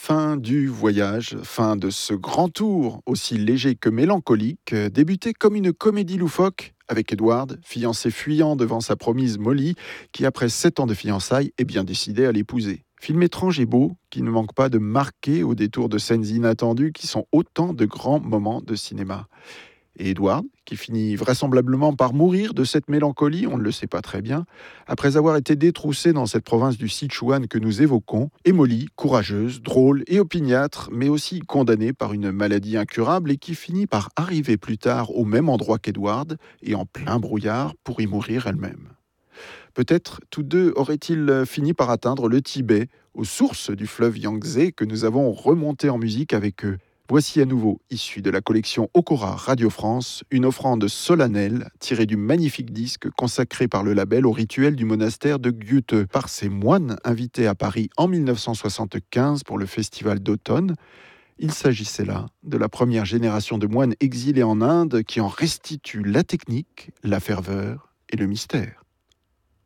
Fin du voyage, fin de ce grand tour, aussi léger que mélancolique, débuté comme une comédie loufoque avec Edward, fiancé fuyant devant sa promise Molly, qui après 7 ans de fiançailles est bien décidé à l'épouser. Film étrange et beau, qui ne manque pas de marquer au détour de scènes inattendues qui sont autant de grands moments de cinéma. Et Edward, qui finit vraisemblablement par mourir de cette mélancolie, on ne le sait pas très bien, après avoir été détroussé dans cette province du Sichuan que nous évoquons, et Molly, courageuse, drôle et opiniâtre, mais aussi condamnée par une maladie incurable et qui finit par arriver plus tard au même endroit qu'Edward et en plein brouillard pour y mourir elle-même. Peut-être tous deux auraient-ils fini par atteindre le Tibet, aux sources du fleuve Yangtze que nous avons remonté en musique avec eux. Voici à nouveau, issu de la collection Okora Radio France, une offrande solennelle tirée du magnifique disque consacré par le label au rituel du monastère de Gyute par ses moines invités à Paris en 1975 pour le festival d'automne. Il s'agissait là de la première génération de moines exilés en Inde qui en restitue la technique, la ferveur et le mystère.